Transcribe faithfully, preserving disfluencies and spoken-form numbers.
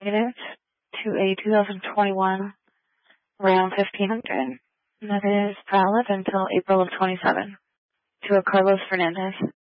negative to a two thousand twenty-one Ram fifteen hundred. And that is valid until April of twenty-seven. To a Carlos Fernandez.